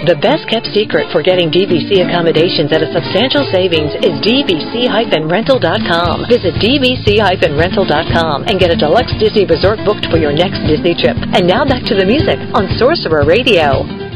The best kept secret for getting DVC accommodations at a substantial savings is dvc-rental.com. Visit dvc-rental.com and get a deluxe Disney resort booked for your next Disney trip. And now back to the music on Sorcerer Radio.